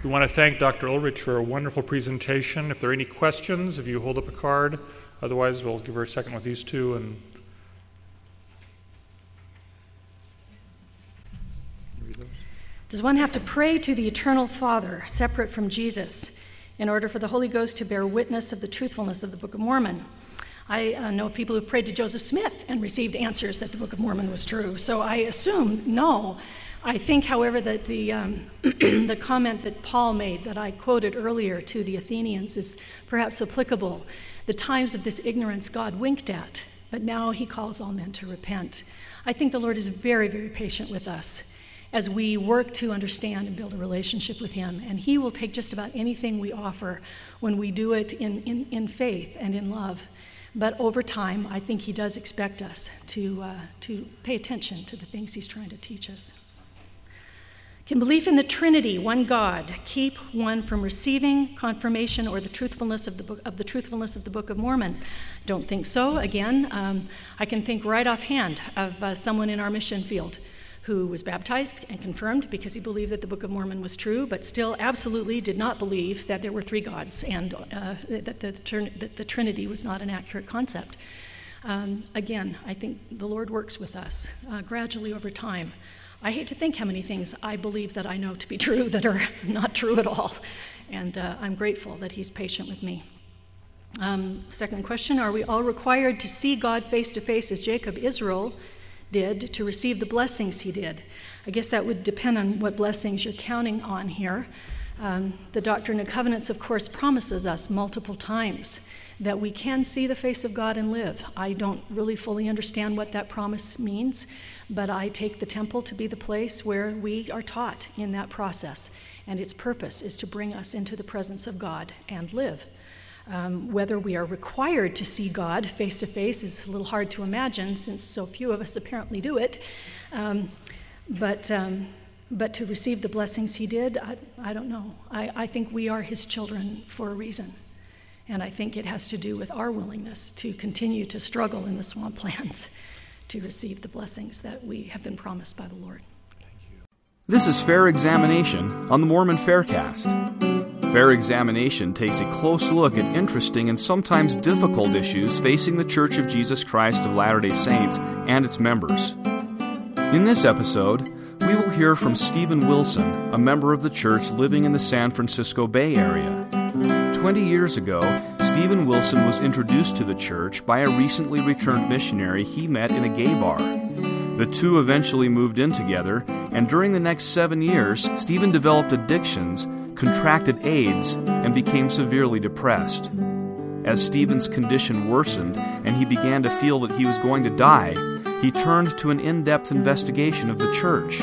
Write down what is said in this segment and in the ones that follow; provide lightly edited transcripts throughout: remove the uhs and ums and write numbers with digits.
We want to thank Dr. Ulrich for a wonderful presentation. If there are any questions, if you hold up a card, otherwise we'll give her a second with these two. And does one have to pray to the Eternal Father, separate from Jesus, in order for the Holy Ghost to bear witness of the truthfulness of the Book of Mormon? I know of people who prayed to Joseph Smith and received answers that the Book of Mormon was true. So I assume no. I think, however, that the comment that Paul made that I quoted earlier to the Athenians is perhaps applicable. The times of this ignorance God winked at, but now he calls all men to repent. I think the Lord is very, very patient with us as we work to understand and build a relationship with him. And he will take just about anything we offer when we do it in faith and in love. But over time, I think he does expect us to pay attention to the things he's trying to teach us. Can belief in the Trinity, one God, keep one from receiving confirmation or the truthfulness of the Book of Mormon? Don't think so. Again, I can think right offhand of someone in our mission field who was baptized and confirmed because he believed that the Book of Mormon was true, but still absolutely did not believe that there were three gods and that the Trinity was not an accurate concept. Again, I think the Lord works with us gradually over time. I hate to think how many things I believe that I know to be true that are not true at all, and I'm grateful that he's patient with me. Second question, are we all required to see God face to face as Jacob Israel did to receive the blessings he did? I guess that would depend on what blessings you're counting on here. The Doctrine and Covenants, of course, promises us multiple times that we can see the face of God and live. I don't really fully understand what that promise means, but I take the temple to be the place where we are taught in that process, and its purpose is to bring us into the presence of God and live. Whether we are required to see God face to face is a little hard to imagine since so few of us apparently do it. But to receive the blessings he did, I don't know. I think we are his children for a reason. And I think it has to do with our willingness to continue to struggle in the swamplands to receive the blessings that we have been promised by the Lord. This is Fair Examination on the Mormon Faircast. Fair Examination takes a close look at interesting and sometimes difficult issues facing the Church of Jesus Christ of Latter-day Saints and its members. In this episode, we will hear from Stephen Wilson, a member of the church living in the San Francisco Bay Area. 20 years ago, Stephen Wilson was introduced to the church by a recently returned missionary he met in a gay bar. The two eventually moved in together, and during the next 7 years, Stephen developed addictions, contracted AIDS, and became severely depressed. As Stephen's condition worsened and he began to feel that he was going to die, he turned to an in-depth investigation of the church.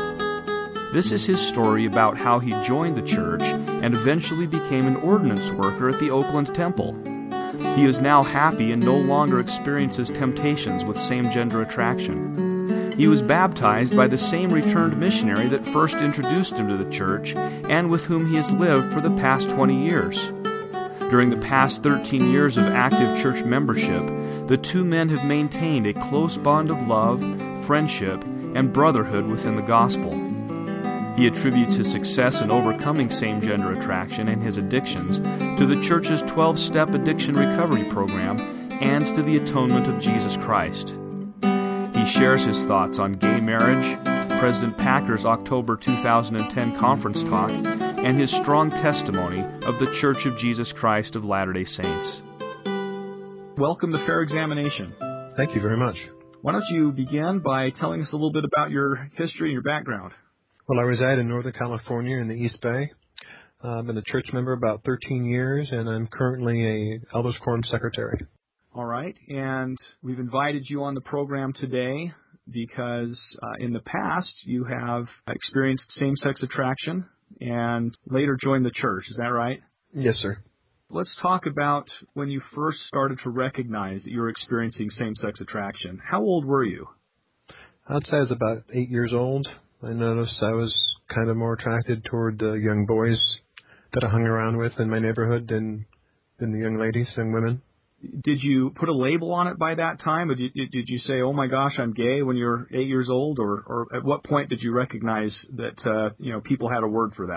This is his story about how he joined the church and eventually became an ordinance worker at the Oakland Temple. He is now happy and no longer experiences temptations with same-gender attraction. He was baptized by the same returned missionary that first introduced him to the church and with whom he has lived for the past 20 years. During the past 13 years of active church membership, the two men have maintained a close bond of love, friendship, and brotherhood within the gospel. He attributes his success in overcoming same-gender attraction and his addictions to the church's 12-step addiction recovery program and to the atonement of Jesus Christ. He shares his thoughts on gay marriage, President Packer's October 2010 conference talk, and his strong testimony of the Church of Jesus Christ of Latter-day Saints. Welcome to Fair Examination. Thank you very much. Why don't you begin by telling us a little bit about your history and your background? Well, I reside in Northern California in the East Bay. I've been a church member about 13 years, and I'm currently a Elders Quorum secretary. All right, and we've invited you on the program today because in the past you have experienced same-sex attraction and later joined the church. Is that right? Yes, sir. Let's talk about when you first started to recognize that you were experiencing same-sex attraction. How old were you? I'd say I was about 8 years old. I noticed I was kind of more attracted toward the young boys that I hung around with in my neighborhood than the young ladies and women. Did you put a label on it by that time? Or did you say, oh my gosh, I'm gay when you were 8 years old? Or at what point did you recognize that people had a word for that?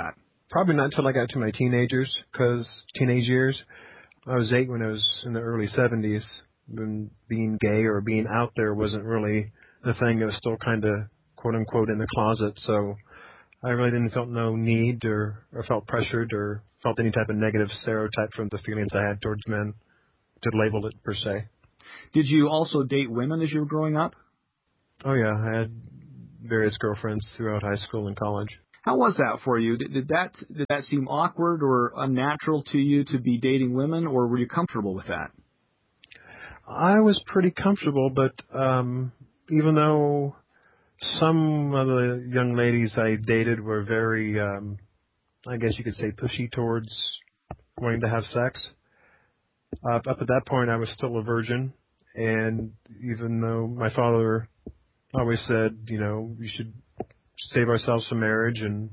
Probably not until I got to my teenage years. I was 8 when I was in the early 70s, when being gay or being out there wasn't really the thing. It was still kind of, quote-unquote, in the closet. So I really didn't felt no need or felt pressured or felt any type of negative stereotype from the feelings I had towards men to label it per se. Did you also date women as you were growing up? Oh, yeah. I had various girlfriends throughout high school and college. How was that for you? Did that seem awkward or unnatural to you to be dating women, or were you comfortable with that? I was pretty comfortable, but even though some of the young ladies I dated were very, I guess you could say, pushy towards wanting to have sex, up at that point I was still a virgin, and even though my father always said, we should save ourselves for marriage, and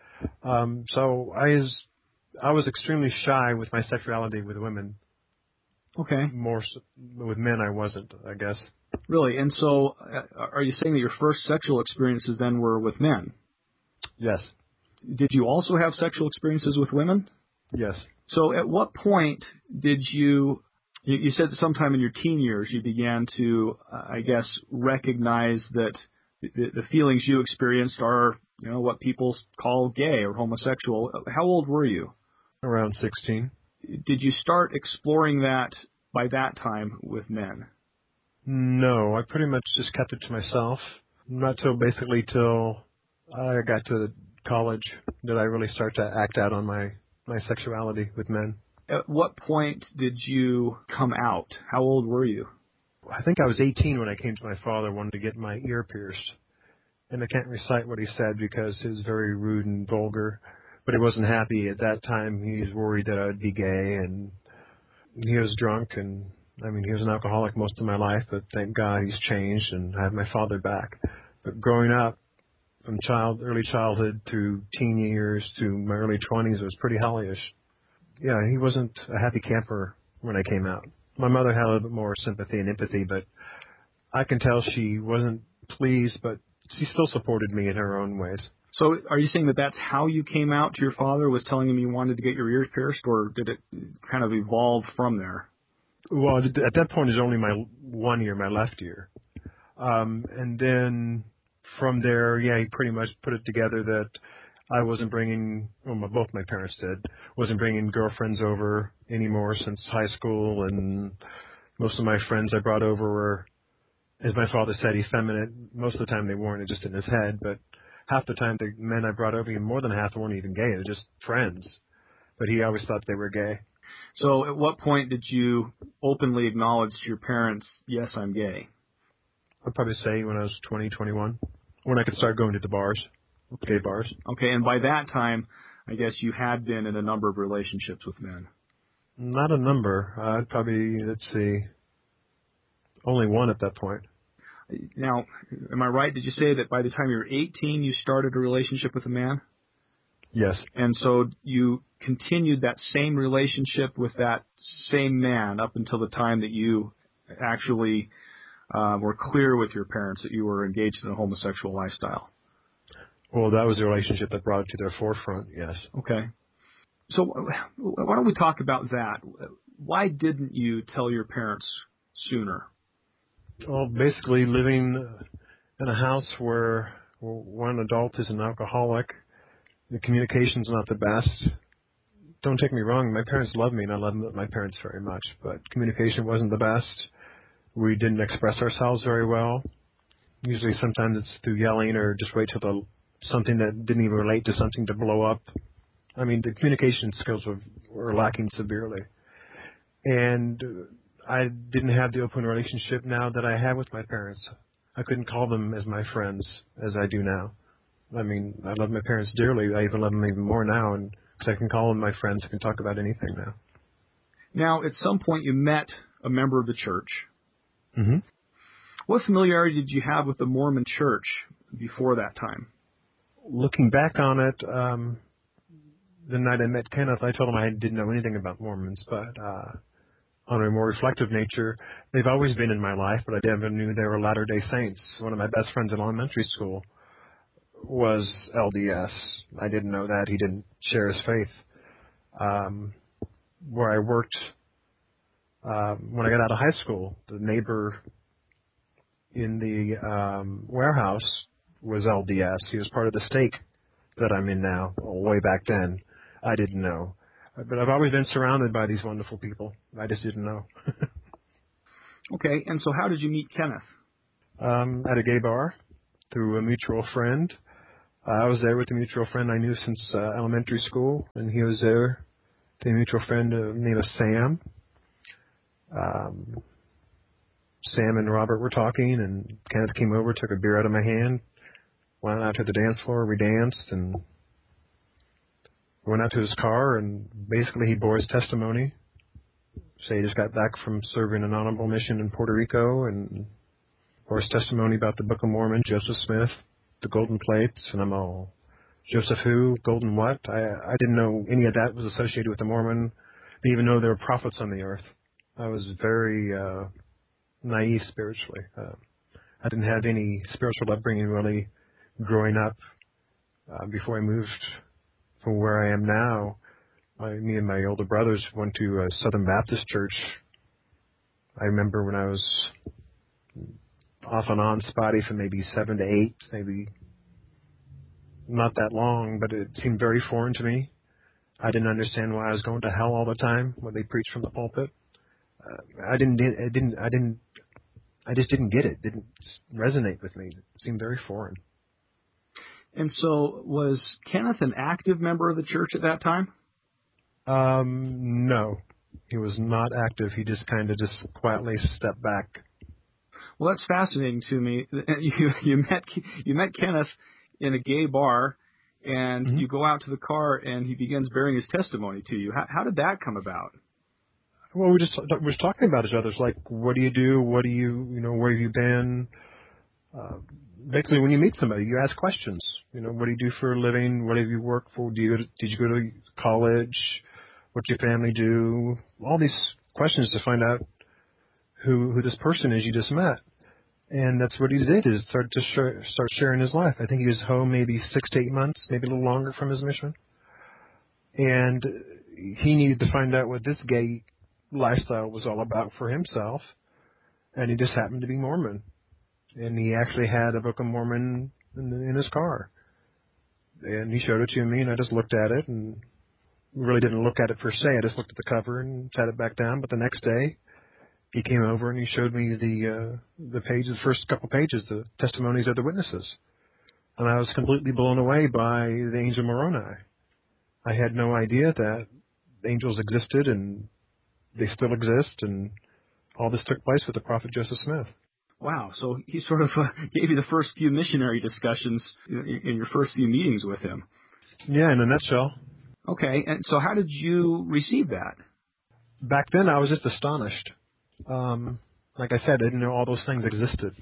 so I was extremely shy with my sexuality with women. Okay. More with men, I wasn't, I guess. Really? And so, are you saying that your first sexual experiences then were with men? Yes. Did you also have sexual experiences with women? Yes. So, at what point did you said that sometime in your teen years you began to, I guess, recognize that the feelings you experienced are, what people call gay or homosexual. How old were you? Around 16. Did you start exploring that by that time with men? No, I pretty much just kept it to myself. Not till I got to college did I really start to act out on my sexuality with men. At what point did you come out? How old were you? I think I was 18 when I came to my father, wanted to get my ear pierced. And I can't recite what he said because it was very rude and vulgar. But he wasn't happy at that time. He was worried that I would be gay, and he was drunk, and he was an alcoholic most of my life, but thank God he's changed, and I have my father back. But growing up, from early childhood to teen years to my early 20s, it was pretty hellish. Yeah, he wasn't a happy camper when I came out. My mother had a little bit more sympathy and empathy, but I can tell she wasn't pleased, but she still supported me in her own ways. So are you saying that that's how you came out to your father, was telling him you wanted to get your ears pierced, or did it kind of evolve from there? Well, at that point, it was only my one ear, my left ear. And then from there, he pretty much put it together that I wasn't bringing, both my parents wasn't bringing girlfriends over anymore since high school, and most of my friends I brought over were, as my father said, effeminate. Most of the time they weren't, just in his head, but half the time the men I brought over, even more than half, weren't even gay. They were just friends. But he always thought they were gay. So at what point did you openly acknowledge to your parents, yes, I'm gay? I'd probably say when I was 20, 21, when I could start going to the bars, gay bars. Okay, and by that time, I guess you had been in a number of relationships with men. Not a number. I'd probably, only one at that point. Now, am I right? Did you say that by the time you were 18, you started a relationship with a man? Yes. And so you continued that same relationship with that same man up until the time that you actually were clear with your parents that you were engaged in a homosexual lifestyle? Well, that was the relationship that brought it to their forefront, yes. Okay. So why don't we talk about that? Why didn't you tell your parents sooner? Well, basically living in a house where one adult is an alcoholic, the communication's not the best. Don't take me wrong, my parents love me, and I love my parents very much, but communication wasn't the best. We didn't express ourselves very well. Usually sometimes it's through yelling or just wait till something that didn't even relate to something to blow up. The communication skills were lacking severely. And I didn't have the open relationship now that I have with my parents. I couldn't call them as my friends as I do now. I love my parents dearly. I even love them even more now, and because I can call them my friends, I can talk about anything now. Now, at some point you met a member of the church. Mm-hmm. What familiarity did you have with the Mormon church before that time? Looking back on it, the night I met Kenneth, I told him I didn't know anything about Mormons, but on a more reflective nature, they've always been in my life, but I never knew they were Latter-day Saints. One of my best friends in elementary school was LDS, I didn't know that. He didn't share his faith. Where I worked, when I got out of high school, the neighbor in the warehouse was LDS. He was part of the stake that I'm in now. Way back then, I didn't know. But I've always been surrounded by these wonderful people. I just didn't know. Okay, and so how did you meet Kenneth? At a gay bar through a mutual friend. I was there with a mutual friend I knew since elementary school, and he was there. The mutual friend named Sam. Sam and Robert were talking, and Kenneth came over, took a beer out of my hand, went out to the dance floor, we danced, and went out to his car, and basically he bore his testimony. Say he just got back from serving an honorable mission in Puerto Rico, and bore his testimony about the Book of Mormon, Joseph Smith, the golden plates, and I'm all, Joseph who? Golden what? I didn't know any of that was associated with the Mormon. I didn't even know there were prophets on the earth. I was very naive spiritually. I didn't have any spiritual upbringing really growing up. Before I moved from where I am now, me and my older brothers went to a Southern Baptist church. I remember when I was off and on spotty for maybe 7 to 8, maybe not that long, but it seemed very foreign to me. I didn't understand why I was going to hell all the time when they preached from the pulpit. I just didn't get it. It didn't resonate with me. It seemed very foreign. And so was Kenneth an active member of the church at that time? No, he was not active. He just kind of just quietly stepped back. Well, that's fascinating to me. You met Kenneth in a gay bar, and you go out to the car, and he begins bearing his testimony to you. How did that come about? Well, we were talking about each other. It's like, what do you do? What do you where have you been? Basically, when you meet somebody, you ask questions. What do you do for a living? What have you worked for? Did you go to college? What did your family do? All these questions to find out who this person is you just met. And that's what he did, is start sharing his life. I think he was home maybe 6 to 8 months, maybe a little longer from his mission. And he needed to find out what this gay lifestyle was all about for himself. And he just happened to be Mormon. And he actually had a Book of Mormon in his car. And he showed it to me, and I just looked at it, and really didn't look at it per se. I just looked at the cover and sat it back down. But the next day, he came over and he showed me the pages, the first couple pages, the testimonies of the witnesses. And I was completely blown away by the Angel Moroni. I had no idea that angels existed, and they still exist, and all this took place with the prophet Joseph Smith. Wow, so he sort of gave you the first few missionary discussions in your first few meetings with him. Yeah, in a nutshell. Okay, and so how did you receive that? Back then, I was just astonished. Like I said, I didn't know all those things existed.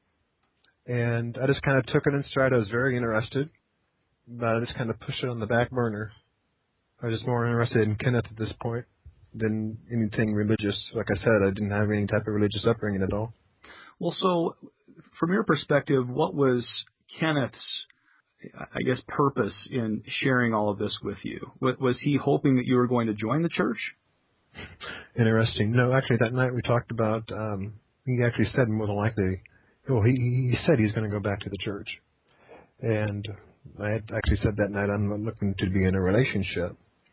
And I just kind of took it in stride. I was very interested, but I just kind of pushed it on the back burner. I was just more interested in Kenneth at this point than anything religious. Like I said, I didn't have any type of religious upbringing at all. Well, so from your perspective, what was Kenneth's, I guess, purpose in sharing all of this with you? Was he hoping that you were going to join the church? Interesting. No, actually, that night we talked about, he actually said more than likely, well, he said he's going to go back to the church. And I had actually said that night, I'm looking to be in a relationship.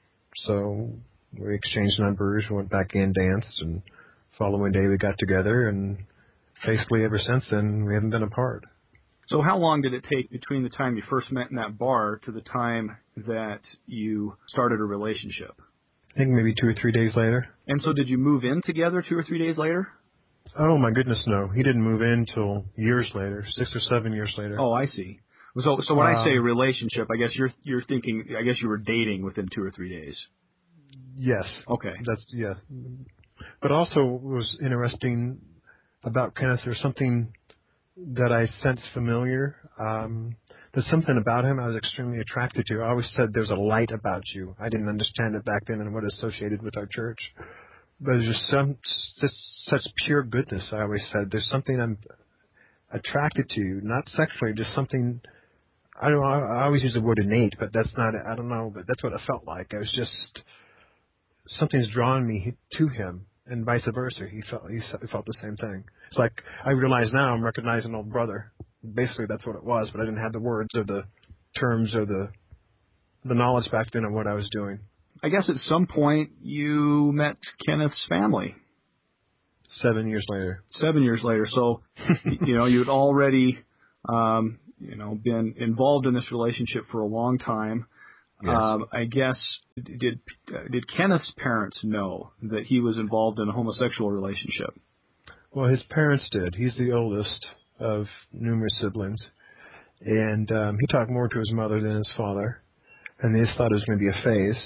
So we exchanged numbers, went back in, danced, and following day we got together, and basically ever since then we haven't been apart. So how long did it take between the time you first met in that bar to the time that you started a relationship? I think maybe 2 or 3 days later. And so did you move in together 2 or 3 days later? Oh, my goodness, no. He didn't move in till years later, 6 or 7 years later. Oh, I see. So when I say relationship, I guess you're thinking, I guess you were dating within 2 or 3 days. Yes. Okay. Yeah. But also what was interesting about Kenneth, there's something that I sensed familiar. There's something about him I was extremely attracted to. I always said there's a light about you. I didn't understand it back then and what it associated with our church. But there's just such pure goodness, I always said. There's something I'm attracted to, not sexually, just something I don't know, I always use the word innate, but that's not, I don't know, but that's what it felt like. I was just, something's drawn me to him, and vice versa. He felt the same thing. It's like, I realize now I'm recognizing an old brother. Basically, that's what it was, but I didn't have the words or the terms or the knowledge back then of what I was doing. I guess at some point you met Kenneth's family. 7 years later. 7 years later. So, you had already, been involved in this relationship for a long time. Yes. I guess, did Kenneth's parents know that he was involved in a homosexual relationship? Well, his parents did. He's the oldest of numerous siblings. And he talked more to his mother than his father. And they just thought it was going to be a phase.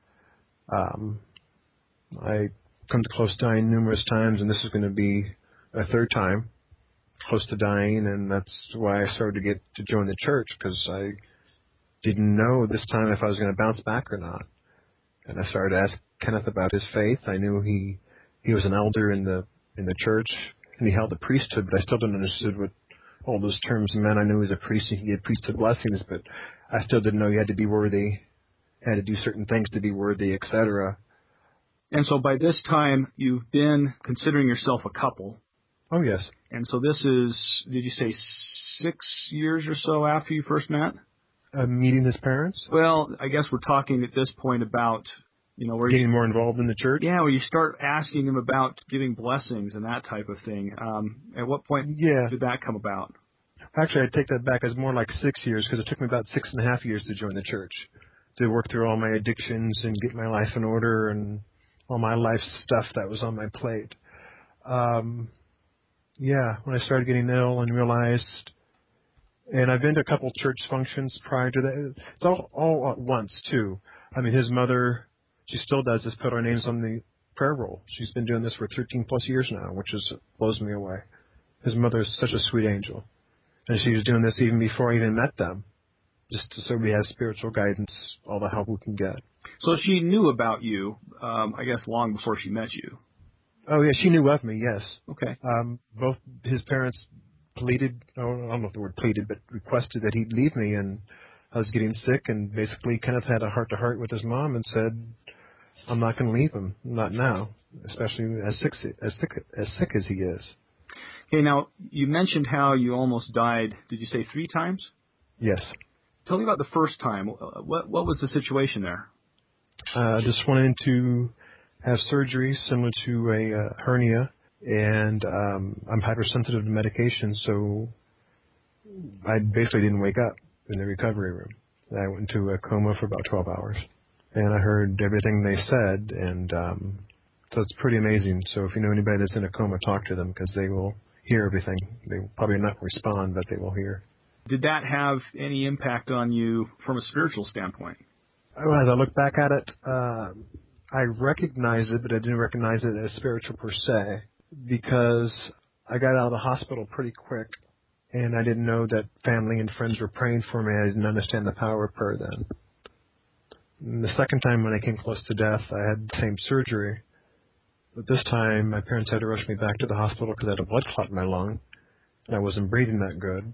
I come to close to dying numerous times, and this is going to be a third time close to dying, and that's why I started to get to join the church, because I didn't know this time if I was going to bounce back or not. And I started to ask Kenneth about his faith. I knew he was an elder in the church, and he held the priesthood, but I still didn't understand what all those terms meant. I knew he was a priest and he had priesthood blessings, but I still didn't know you had to be worthy, had to do certain things to be worthy, etc. And so by this time, you've been considering yourself a couple. Oh, yes. And so this is, did you say 6 years or so after you first met? Meeting his parents? Well, I guess we're talking at this point about, where getting more involved in the church? Yeah, where you start asking him about giving blessings and that type of thing. At what point did that come about? Actually, I take that back as more like 6 years, because it took me about 6.5 years to join the church, to work through all my addictions and get my life in order and all my life stuff that was on my plate. When I started getting ill and realized, and I've been to a couple church functions prior to that. It's all at once, too. I mean, his mother, she still does this, put our names on the prayer roll. She's been doing this for 13 plus years now, which blows me away. His mother is such a sweet angel. And she was doing this even before I even met them, just so we have spiritual guidance, all the help we can get. So she knew about you, I guess, long before she met you. Oh, yeah, she knew of me, yes. Okay. Both his parents pleaded, I don't know if the word pleaded, but requested that he'd leave me, and I was getting sick, and basically Kenneth had a heart-to-heart with his mom and said, I'm not going to leave him, not now, especially as sick as he is. Okay, now, you mentioned how you almost died, did you say 3 times? Yes. Tell me about the first time. What was the situation there? Just wanted to have surgery similar to a hernia, and I'm hypersensitive to medication, so I basically didn't wake up in the recovery room. I went into a coma for about 12 hours, and I heard everything they said, and so it's pretty amazing. So if you know anybody that's in a coma, talk to them, because they will hear everything. They will probably not respond, but they will hear. Did that have any impact on you from a spiritual standpoint? Well, as I look back at it, I recognize it, but I didn't recognize it as spiritual per se, because I got out of the hospital pretty quick, and I didn't know that family and friends were praying for me. I didn't understand the power of prayer then. And the second time when I came close to death, I had the same surgery, but this time my parents had to rush me back to the hospital because I had a blood clot in my lung, and I wasn't breathing that good.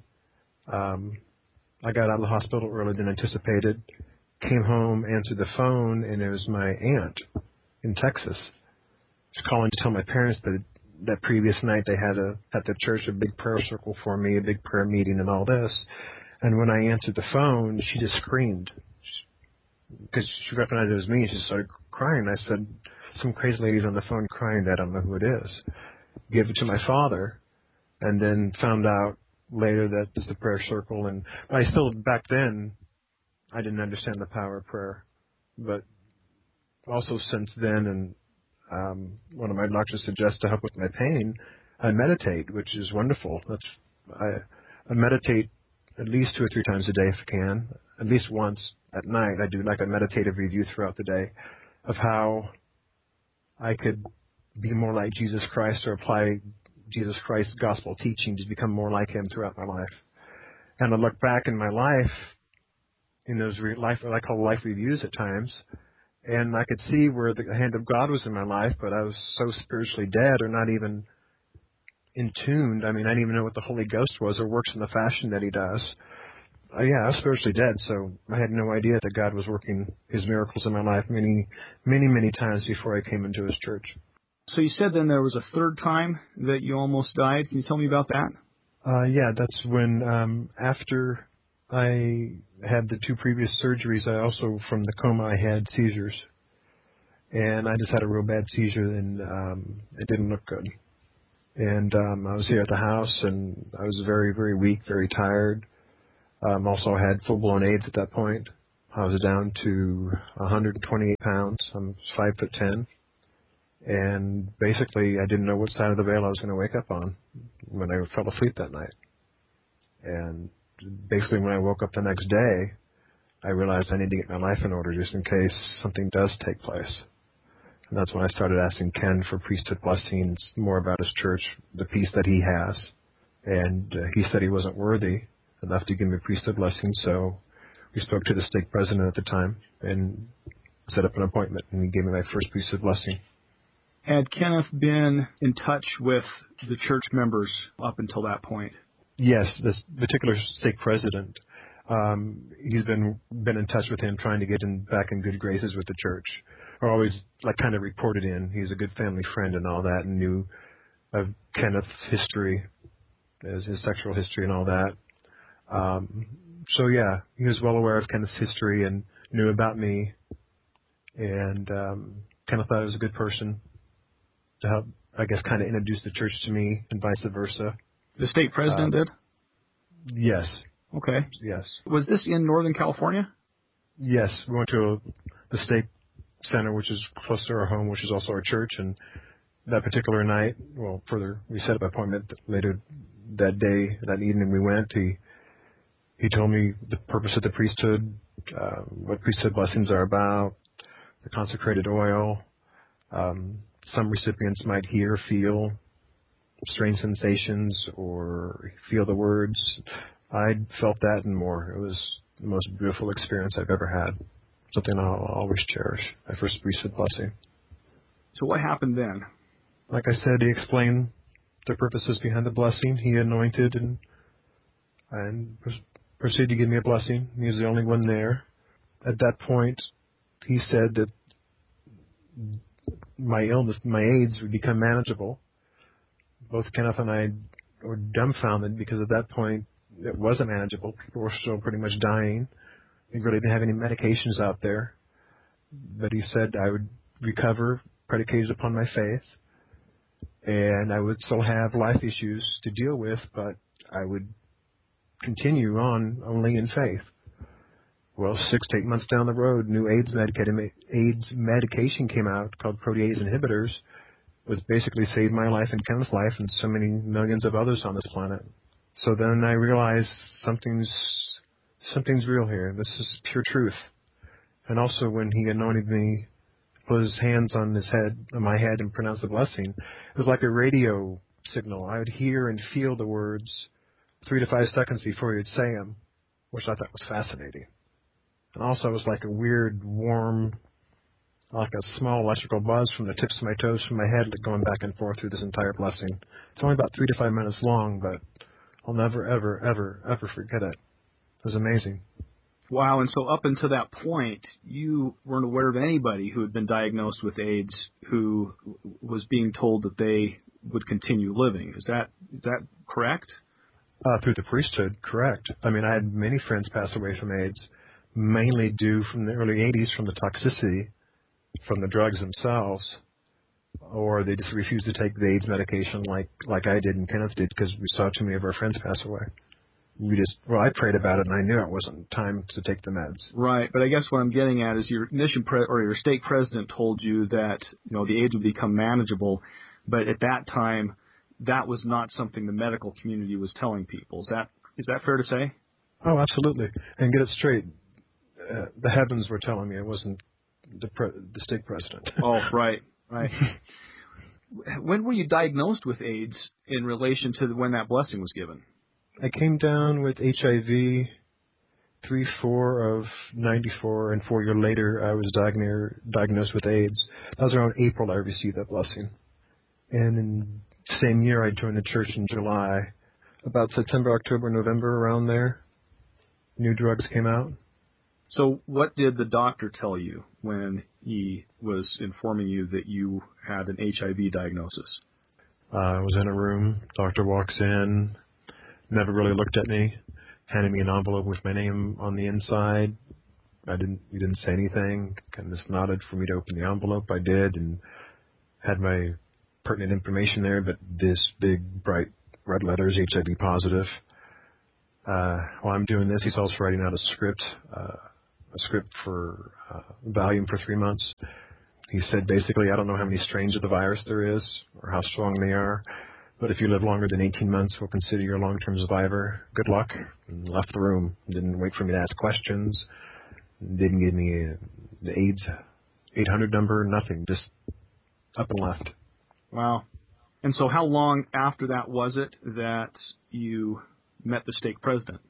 I got out of the hospital earlier than anticipated, came home, answered the phone, and it was my aunt in Texas. She's calling to tell my parents that previous night they had at the church a big prayer circle for me, a big prayer meeting and all this. And when I answered the phone, she just screamed because she recognized it was me. She started crying. I said, some crazy lady's on the phone crying that I don't know who it is. Gave it to my father, and then found out later that it's the prayer circle. But I still, back then, I didn't understand the power of prayer. But also since then, and one of my doctors suggests to help with my pain, I meditate, which is wonderful. I meditate at least 2 or 3 times a day if I can. At least once at night, I do like a meditative review throughout the day of how I could be more like Jesus Christ, or apply Jesus Christ's gospel teaching to become more like him throughout my life. And I look back in my life, in those what I call life reviews at times, and I could see where the hand of God was in my life, but I was so spiritually dead, or not even in tuned. I mean, I didn't even know what the Holy Ghost was or works in the fashion that he does. Yeah, I was spiritually dead, so I had no idea that God was working His miracles in my life many, many, many times before I came into His church. So you said then there was a third time that you almost died. Can you tell me about that? Yeah, that's when, after I had the 2 previous surgeries, I also, from the coma, I had seizures. And I just had a real bad seizure, and it didn't look good. And I was here at the house, and I was very, very weak, very tired. Also had full-blown AIDS at that point. I was down to 128 pounds. I'm 5'10", and basically I didn't know what side of the veil I was going to wake up on when I fell asleep that night. And basically when I woke up the next day, I realized I need to get my life in order just in case something does take place. And that's when I started asking Ken for priesthood blessings, more about his church, the peace that he has. And he said he wasn't worthy enough to give me a priesthood blessing, so we spoke to the stake president at the time and set up an appointment, and he gave me my first priesthood blessing. Had Kenneth been in touch with the church members up until that point? Yes, this particular stake president, he's been in touch with him, trying to get him back in good graces with the church. Or always kind of reported in. He's a good family friend and all that, and knew of Kenneth's history, his sexual history and all that. So yeah, he was well aware of Kenneth's history and knew about me. And Kenneth thought I was a good person to help, I guess, kind of introduce the church to me and vice versa. The stake president did? Yes. Okay. Yes. Was this in Northern California? Yes. We went to the stake center, which is close to our home, which is also our church. And that particular night, we set up an appointment later that day, that evening we went. He told me the purpose of the priesthood, what priesthood blessings are about, the consecrated oil. Some recipients might hear, feel strange sensations or feel the words. I felt that and more. It was the most beautiful experience I've ever had. Something I'll always cherish, my first priesthood blessing. So what happened then? Like I said, he explained the purposes behind the blessing. He anointed and proceeded to give me a blessing. He was the only one there. At that point, he said that my illness, my AIDS, would become manageable. Both Kenneth and I were dumbfounded because at that point it wasn't manageable. People were still pretty much dying. We really didn't have any medications out there. But he said I would recover, predicated upon my faith, and I would still have life issues to deal with, but I would continue on only in faith. Well, 6 to 8 months down the road, new AIDS medication came out called protease inhibitors, was basically saved my life and Kenneth's life and so many millions of others on this planet. So then I realized something's real here. This is pure truth. And also when he anointed me, put his hands on my head and pronounced the blessing, it was like a radio signal. I would hear and feel the words 3 to 5 seconds before he would say them, which I thought was fascinating. And also it was like a weird, warm, like a small electrical buzz from the tips of my toes from my head going back and forth through this entire blessing. It's only about 3 to 5 minutes long, but I'll never, ever, ever, ever forget it. It was amazing. Wow, and so up until that point, you weren't aware of anybody who had been diagnosed with AIDS who was being told that they would continue living. Is that correct? Through the priesthood, correct. I mean, I had many friends pass away from AIDS, mainly due from the early 80s from the toxicity from the drugs themselves, or they just refused to take the AIDS medication like I did and Kenneth did because we saw too many of our friends pass away. I prayed about it and I knew it wasn't time to take the meds. Right, but I guess what I'm getting at is your your stake president told you that the AIDS would become manageable, but at that time that was not something the medical community was telling people. Is that fair to say? Oh, absolutely. And get it straight, the heavens were telling me, it wasn't the stake president. Oh, right. When were you diagnosed with AIDS in relation to when that blessing was given? I came down with HIV 3/4 of 94, and 4 years later I was diagnosed with AIDS. That was around April I received that blessing. And in the same year I joined the church in July. About September, October, November, around there, new drugs came out. So what did the doctor tell you when he was informing you that you had an HIV diagnosis? I was in a room. Doctor walks in, never really looked at me, handed me an envelope with my name on the inside. He didn't say anything, kind of just nodded for me to open the envelope. I did, and had my pertinent information there, but this big, bright red letters, HIV positive. While I'm doing this, he's also writing out a script for Valium for 3 months. He said basically, I don't know how many strains of the virus there is or how strong they are, but if you live longer than 18 months, we'll consider you a long-term survivor. Good luck. And left the room. Didn't wait for me to ask questions. Didn't give me the AIDS 800 number, nothing. Just up and left. Wow. And so how long after that was it that you met the stake president?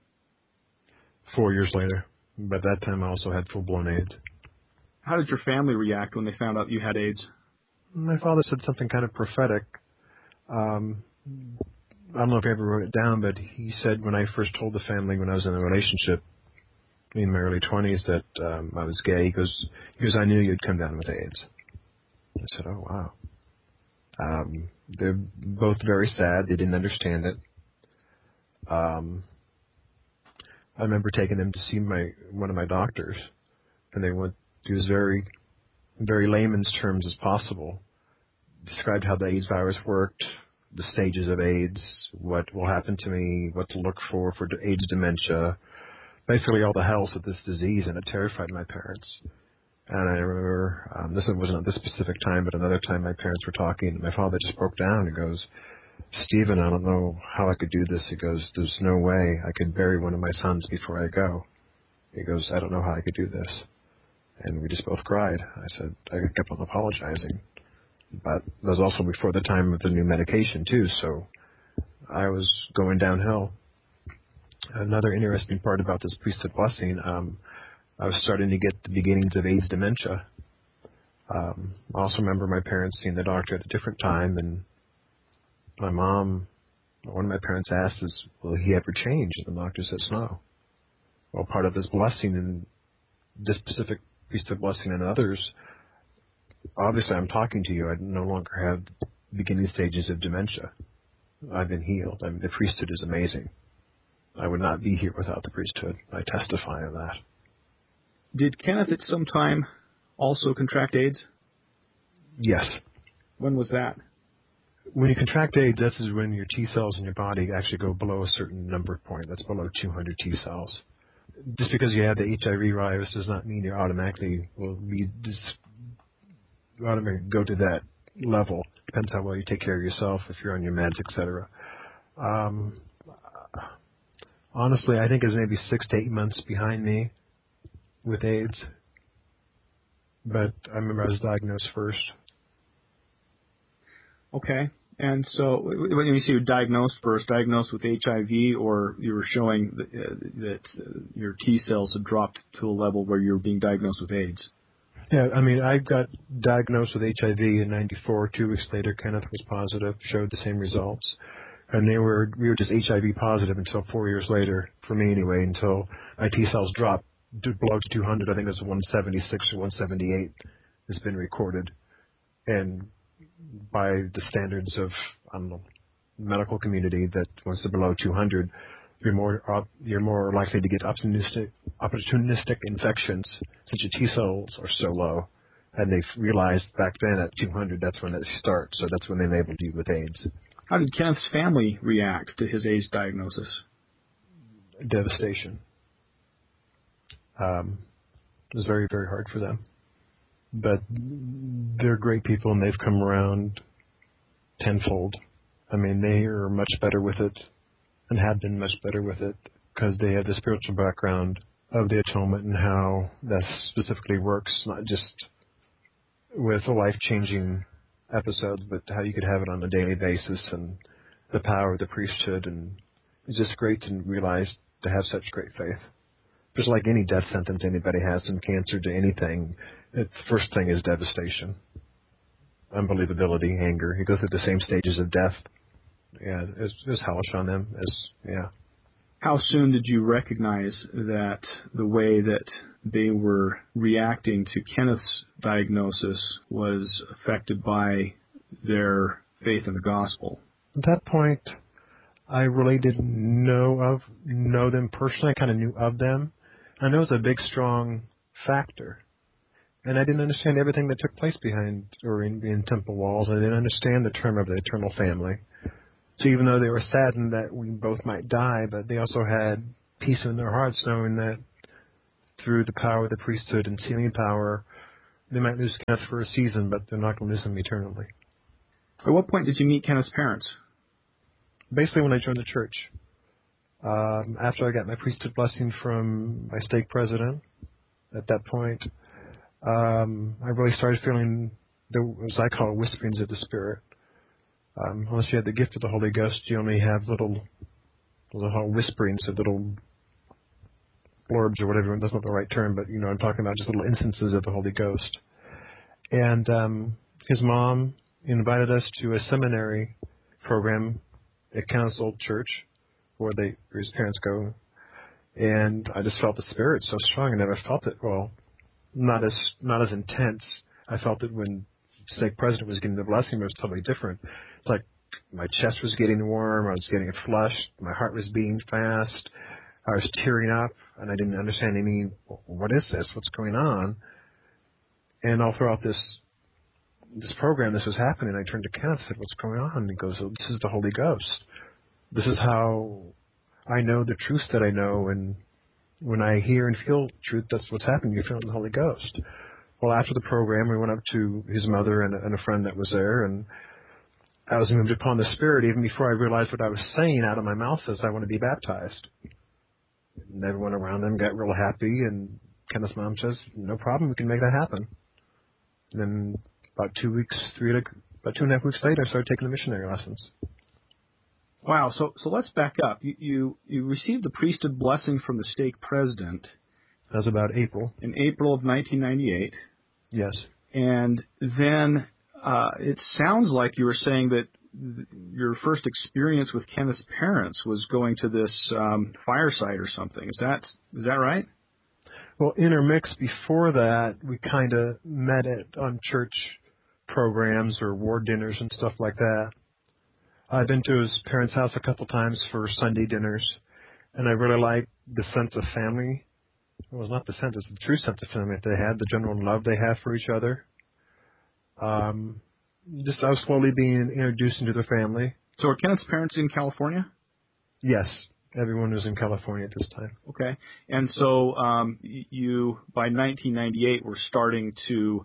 4 years later. By that time, I also had full-blown AIDS. How did your family react when they found out you had AIDS? My father said something kind of prophetic. I don't know if he ever wrote it down, but he said when I first told the family when I was in a relationship in my early 20s that I was gay, he goes, I knew you'd come down with AIDS. I said, oh, wow. They're both very sad. They didn't understand it. I remember taking them to see one of my doctors, and they went through as very, very layman's terms as possible. Described how the AIDS virus worked, the stages of AIDS, what will happen to me, what to look for AIDS dementia, basically all the hells of this disease, and it terrified my parents. And I remember, this wasn't at this specific time, but another time my parents were talking, and my father just broke down. He goes, Stephen, I don't know how I could do this. He goes, there's no way I could bury one of my sons before I go. He goes, I don't know how I could do this. And we just both cried. I said, I kept on apologizing. But that was also before the time of the new medication, too, so I was going downhill. Another interesting part about this priesthood blessing, I was starting to get the beginnings of AIDS dementia. I also remember my parents seeing the doctor at a different time, and my mom, one of my parents asked is, will he ever change? And the doctor says no. Well, part of this blessing, and this specific priesthood blessing and others, obviously I'm talking to you. I no longer have beginning stages of dementia. I've been healed. I mean, the priesthood is amazing. I would not be here without the priesthood. I testify of that. Did Kenneth at some time also contract AIDS? Yes. When was that? When you contract AIDS, this is when your T cells in your body actually go below a certain number point. That's below 200 T cells. Just because you have the HIV virus does not mean you automatically will go to that level. Depends how well you take care of yourself, if you're on your meds, etc. Honestly, I think it's maybe 6 to 8 months behind me with AIDS. But I remember I was diagnosed first. Okay. And so when you say you were diagnosed with HIV, or you were showing that your T cells had dropped to a level where you were being diagnosed with AIDS? Yeah, I mean, I got diagnosed with HIV in '94. 2 weeks later, Kenneth was positive, showed the same results. And we were just HIV positive until 4 years later, for me anyway, until my T cells dropped below 200. I think it was 176 or 178 has been recorded. And by the standards of, medical community, that once they're below 200, you're more likely to get opportunistic infections since your T cells are so low. And they realized back then at 200, that's when it starts. So that's when they labeled you with AIDS. How did Kenneth's family react to his AIDS diagnosis? Devastation. It was very, very hard for them. But they're great people, and they've come around tenfold. I mean, they are much better with it and have been much better with it because they have the spiritual background of the atonement and how that specifically works, not just with a life-changing episodes, but how you could have it on a daily basis and the power of the priesthood. And it's just great to realize to have such great faith. Just like any death sentence anybody has, from cancer to anything, the first thing is devastation, unbelievability, anger. You go through the same stages of death. Yeah, it was hellish on them. How soon did you recognize that the way that they were reacting to Kenneth's diagnosis was affected by their faith in the gospel? At that point, I really didn't know them personally. I kind of knew of them. I know it was a big, strong factor. And I didn't understand everything that took place behind or in temple walls. I didn't understand the term of the eternal family. So even though they were saddened that we both might die, but they also had peace in their hearts, knowing that through the power of the priesthood and sealing power, they might lose Kenneth for a season, but they're not going to lose him eternally. At what point did you meet Kenneth's parents? Basically when I joined the church. After I got my priesthood blessing from my stake president, at that point, I really started feeling, as I call it, whisperings of the Spirit. Unless you have the gift of the Holy Ghost, you only have little whisperings of little blurbs or whatever. That's not the right term, but I'm talking about just little instances of the Holy Ghost. And his mom invited us to a seminary program at Kenneth's old church, where his parents go. And I just felt the Spirit so strong. I never felt it. Well, not as intense. I felt it when stake president was getting the blessing, but it was totally different. It's like my chest was getting warm, I was getting flushed, my heart was beating fast, I was tearing up, and I didn't understand what is this? What's going on? And all throughout this program, this was happening. I turned to Kenneth and said, "What's going on?" And he goes, "Oh, this is the Holy Ghost. This is how I know the truth that I know, and when I hear and feel truth, that's what's happening. You feel it in the Holy Ghost." Well, after the program, we went up to his mother and a friend that was there, and I was moved upon the Spirit even before I realized what I was saying out of my mouth says, "I want to be baptized." And everyone around them got real happy, and Kenneth's mom says, "No problem, we can make that happen." And then about 2.5 weeks later, I started taking the missionary lessons. Wow, so let's back up. You received the priesthood blessing from the stake president. That was about April. In April of 1998. Yes. And then it sounds like you were saying that your first experience with Kenneth's parents was going to this fireside or something. Is that right? Well, intermixed before that, we kind of met on church programs or ward dinners and stuff like that. I've been to his parents' house a couple times for Sunday dinners, and I really liked the sense of family. It was not the sense, it's the true sense of family that they had, the general love they have for each other. I was slowly being introduced into their family. So are Kenneth's parents in California? Yes, everyone was in California at this time. Okay, and so you, by 1998, were starting to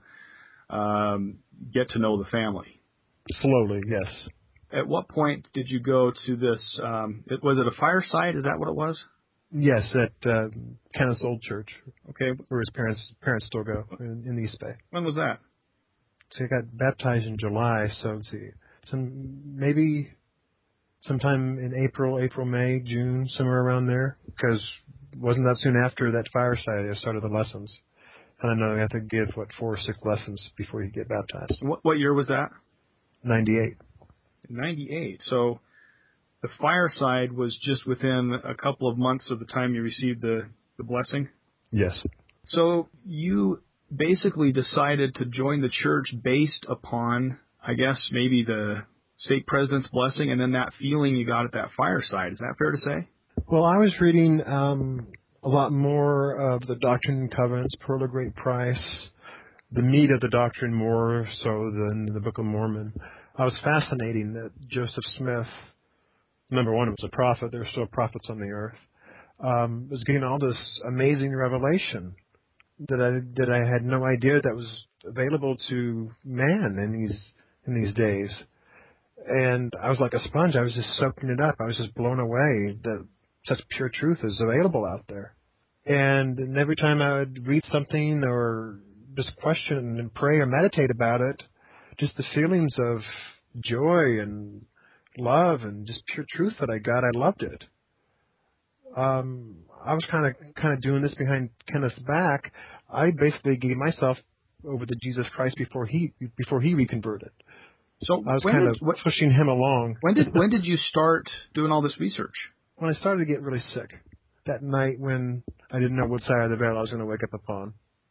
get to know the family. Slowly, yes. At what point did you go to this, was it a fireside? Is that what it was? Yes, at Kenneth's old church. Okay. Where his parents still go, in the East Bay. When was that? So I got baptized in July, so let's see. Maybe sometime in April, May, June, somewhere around there, because it wasn't that soon after that fireside I started the lessons. And I know you have to give, 4 or 6 lessons before you get baptized. What year was that? 98. 98. So the fireside was just within a couple of months of the time you received the blessing? Yes. So you basically decided to join the church based upon, I guess, maybe the stake president's blessing and then that feeling you got at that fireside. Is that fair to say? Well, I was reading a lot more of the Doctrine and Covenants, Pearl of Great Price, the meat of the doctrine more so than the Book of Mormon. I was fascinated that Joseph Smith, number one, was a prophet. There were still prophets on the earth. Was getting all this amazing revelation that I had no idea that was available to man in these days. And I was like a sponge. I was just soaking it up. I was just blown away that such pure truth is available out there. And every time I would read something or just question and pray or meditate about it, just the feelings of joy and love and just pure truth that I got, I loved it. I was kind of doing this behind Kenneth's back. I basically gave myself over to Jesus Christ before he reconverted. So I was pushing him along. When did you start doing all this research? when I started to get really sick, that night when I didn't know what side of the bed I was going to wake up upon.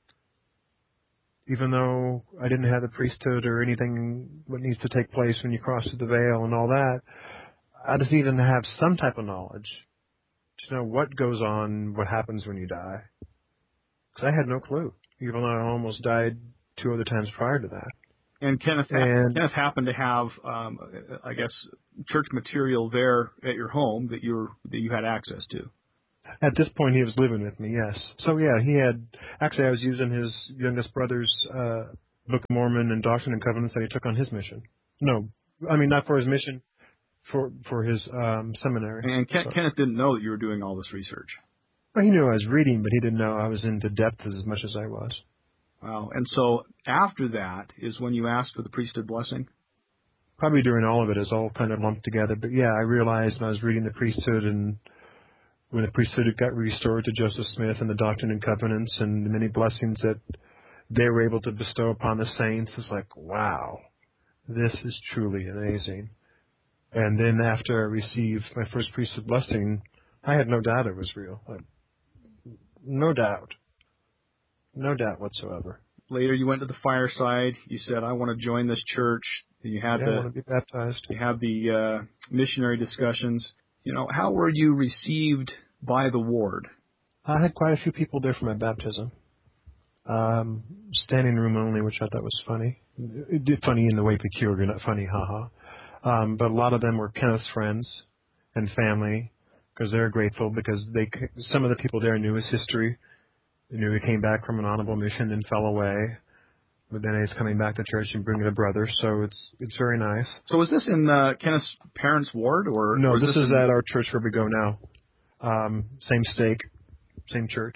Even though I didn't have the priesthood or anything what needs to take place when you cross the veil and all that, I just needed to have some type of knowledge to know what goes on, what happens when you die. Because I had no clue, even though I almost died 2 other times prior to that. And Kenneth happened to have, I guess, church material there at your home that you had access to. At this point, he was living with me, yes. So, yeah, he had... Actually, I was using his youngest brother's Book of Mormon and Doctrine and Covenants that he took on his mission. No, I mean, not for his mission, for his seminary. And Kenneth didn't know that you were doing all this research. Well, he knew I was reading, but he didn't know I was into depth as much as I was. Wow. And so after that is when you asked for the priesthood blessing? Probably during all of it, it's all kind of lumped together. But, yeah, I realized when I was reading the priesthood and when the priesthood got restored to Joseph Smith and the Doctrine and Covenants and the many blessings that they were able to bestow upon the saints, it's like, wow, this is truly amazing. And then after I received my first priesthood blessing, I had no doubt it was real. No doubt. No doubt whatsoever. Later you went to the fireside. You said, I want to join this church. You had I want to be baptized. You had the missionary discussions. You know, how were you received by the ward? I had quite a few people there for my baptism. Standing room only, which I thought was funny. Funny in the way peculiar, not funny, haha. But a lot of them were Kenneth's friends and family, because they're grateful because some of the people there knew his history. They knew he came back from an honorable mission and fell away. But then he's coming back to church and bringing a brother, so it's very nice. So is this in Kenneth's parents' ward? Or no, this is at our church where we go now. Same stake, same church.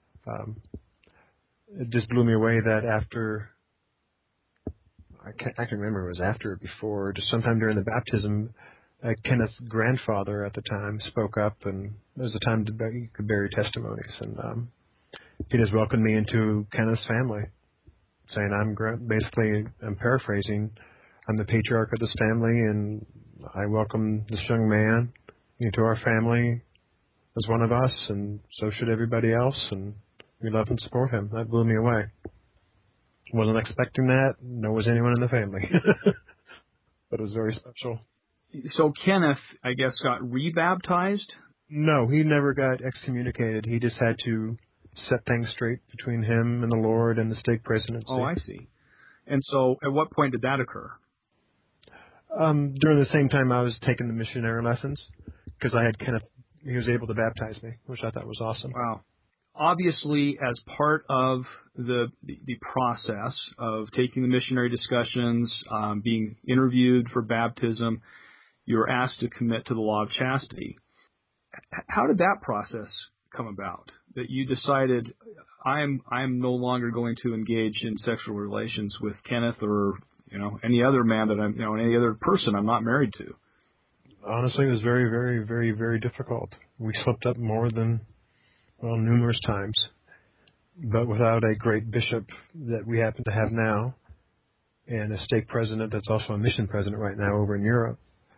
It just blew me away that after, I can remember it was after or before, just sometime during the baptism, Kenneth's grandfather at the time spoke up, and it was the time he could bear testimonies. And he just welcomed me into Kenneth's family, saying, I'm paraphrasing, I'm the patriarch of this family, and I welcome this young man into our family as one of us, and so should everybody else, and we love and support him. That blew me away. Wasn't expecting that, nor was anyone in the family. But it was very special. So Kenneth, I guess, got rebaptized? No, he never got excommunicated. He just had to set things straight between him and the Lord and the stake presidency. Oh, I see. And so at what point did that occur? During the same time I was taking the missionary lessons, because I had Kenneth, he was able to baptize me, which I thought was awesome. Wow. Obviously, as part of the process of taking the missionary discussions, being interviewed for baptism, you were asked to commit to the law of chastity. How did that process come about? That you decided, I'm no longer going to engage in sexual relations with Kenneth or any other man that any other person I'm not married to? Honestly, it was very, very, very, very difficult. We slipped up more than, numerous times. But without a great bishop that we happen to have now, and a stake president that's also a mission president right now over in Europe,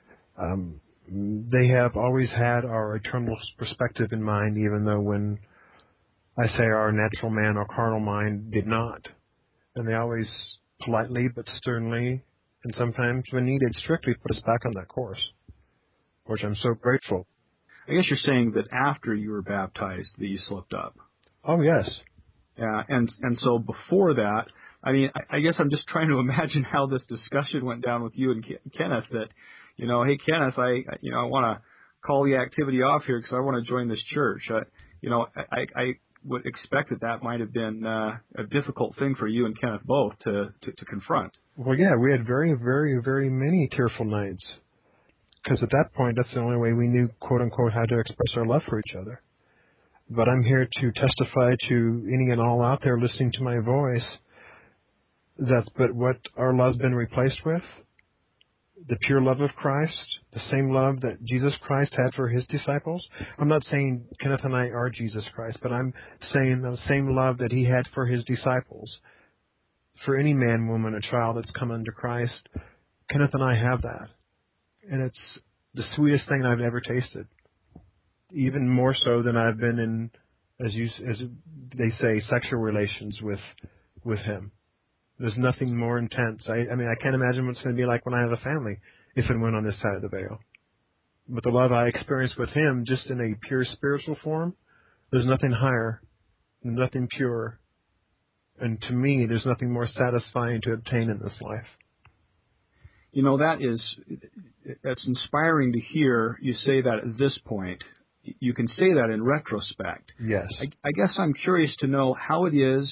they have always had our eternal perspective in mind, even though when I say our natural man or carnal mind did not. And they always politely but sternly, and sometimes when needed, strictly put us back on that course, which I'm so grateful. I guess you're saying that after you were baptized that you slipped up. Oh, yes. Yeah, and so before that, I guess I'm just trying to imagine how this discussion went down with you and Kenneth that, hey, Kenneth, I want to call the activity off here because I want to join this church. I would expect that might have been a difficult thing for you and Kenneth both to confront. Well, yeah, we had very, very, very many tearful nights. Because at that point, that's the only way we knew, quote unquote, how to express our love for each other. But I'm here to testify to any and all out there listening to my voice but what our love's been replaced with, the pure love of Christ, the same love that Jesus Christ had for his disciples. I'm not saying Kenneth and I are Jesus Christ, but I'm saying the same love that he had for his disciples. For any man, woman, or child that's come under Christ, Kenneth and I have that. And it's the sweetest thing I've ever tasted. even more so than I've been in, as they say, sexual relations with him. There's nothing more intense. I mean, I can't imagine what it's going to be like when I have a family, if and when on this side of the veil. But the love I experienced with him, just in a pure spiritual form, there's nothing higher, nothing purer. And to me, there's nothing more satisfying to obtain in this life. You know, that's inspiring to hear you say that at this point. You can say that in retrospect. Yes. I guess I'm curious to know how it is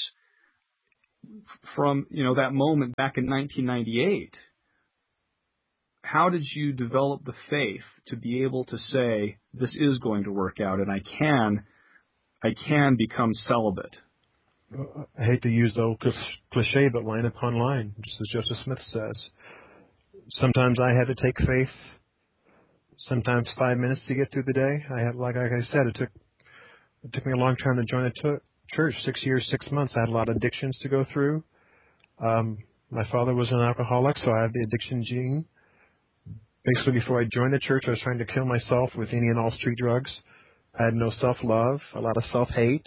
from, that moment back in 1998. How did you develop the faith to be able to say, this is going to work out and I can become celibate? I hate to use the old cliche, but line upon line, just as Joseph Smith says. Sometimes I had to take faith, sometimes 5 minutes to get through the day. Like I said, it took me a long time to join a church, 6 years, 6 months. I had a lot of addictions to go through. My father was an alcoholic, so I have the addiction gene. Basically, before I joined the church, I was trying to kill myself with any and all street drugs. I had no self-love, a lot of self-hate.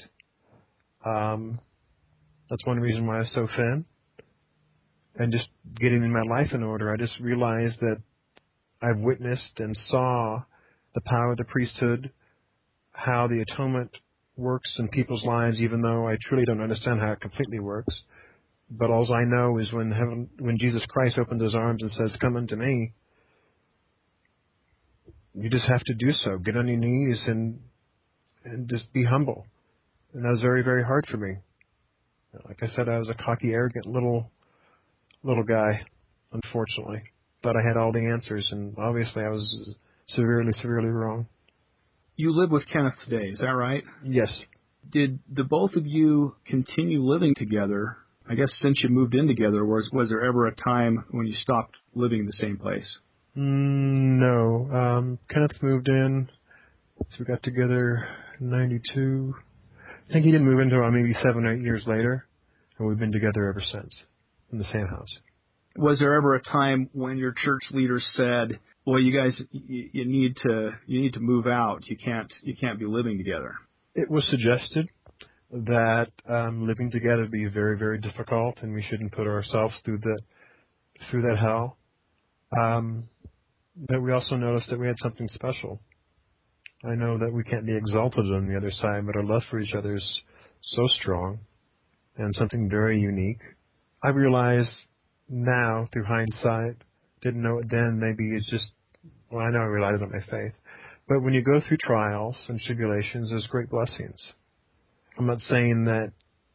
That's one reason why I was so thin. And just getting my life in order, I just realized that I've witnessed and saw the power of the priesthood, how the atonement works in people's lives, even though I truly don't understand how it completely works. But all I know is when Jesus Christ opens his arms and says, "Come unto me," you just have to do so. Get on your knees and just be humble. And that was very, very hard for me. Like I said, I was a cocky, arrogant little guy, unfortunately. Thought I had all the answers, and obviously I was severely, severely wrong. You live with Kenneth today, is that right? Yes. Did the both of you continue living together? I guess since you moved in together, was there ever a time when you stopped living in the same place? No. Kenneth moved in, so we got together in 92. I think he didn't move into maybe 7 or 8 years later, and we've been together ever since in the same house. Was there ever a time when your church leaders said, "Well, you guys, you need to move out. You can't be living together"? It was suggested that living together would be very, very difficult, and we shouldn't put ourselves through that hell. But we also noticed that we had something special. I know that we can't be exalted on the other side, but our love for each other is so strong and something very unique. I realize now, through hindsight, didn't know it then, maybe it's just, I know I relied on my faith. But when you go through trials and tribulations, there's great blessings. I'm not saying that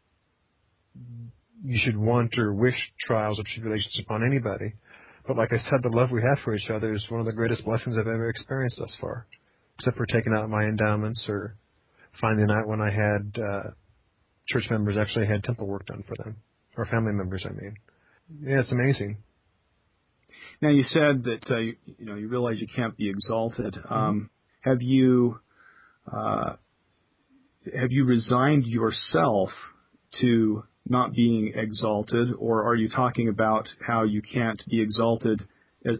you should want or wish trials or tribulations upon anybody. But like I said, the love we have for each other is one of the greatest blessings I've ever experienced thus far. Except for taking out my endowments or finding out when I had church members actually had temple work done for them. Or family members, I mean. Yeah, it's amazing. Now, you said that you realize you can't be exalted. Have you resigned yourself to not being exalted, or are you talking about how you can't be exalted, as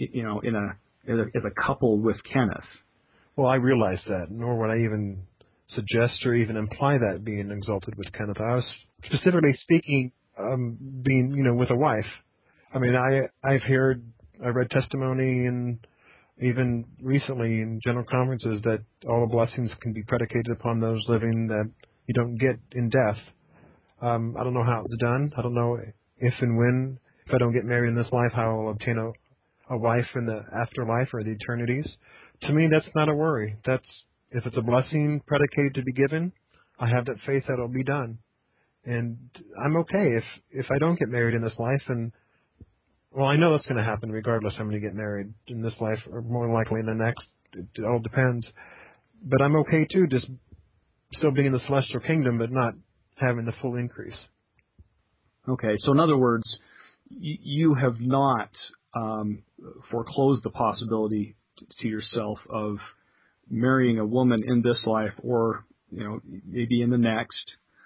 a couple with Kenneth? Well, I realize that, nor would I even suggest or even imply that being exalted with Kenneth. I was specifically speaking, being, with a wife. I mean, I read testimony and even recently in general conferences that all the blessings can be predicated upon those living that you don't get in death. I don't know how it's done. I don't know if and when, if I don't get married in this life, how I'll obtain a wife in the afterlife or the eternities. To me, that's not a worry. If it's a blessing predicated to be given, I have that faith that it'll be done. And I'm okay if I don't get married in this life. And, well, I know that's going to happen regardless. I'm going to get married in this life or more likely in the next. It all depends. But I'm okay, too, just still being in the celestial kingdom but not having the full increase. Okay. So in other words, you have not foreclosed the possibility to yourself of marrying a woman in this life or, maybe in the next.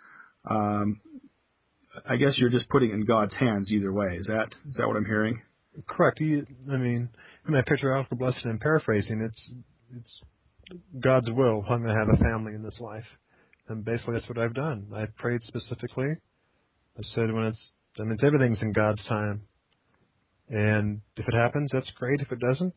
I guess you're just putting it in God's hands either way. Is that what I'm hearing? Correct. I mean, in my patriarchal blessing and paraphrasing, it's God's will, I'm going to have a family in this life. And basically that's what I've done. I prayed specifically. I said everything's in God's time. And if it happens, that's great. If it doesn't,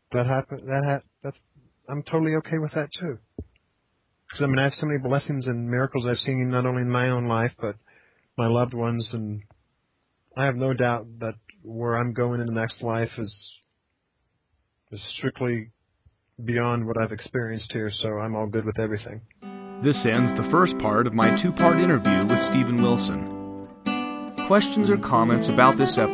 I'm totally okay with that too. Because I have so many blessings and miracles I've seen not only in my own life, but my loved ones, and I have no doubt that where I'm going in the next life is strictly beyond what I've experienced here, so I'm all good with everything. This ends the first part of my two-part interview with Steven Wilson. Questions or comments about this episode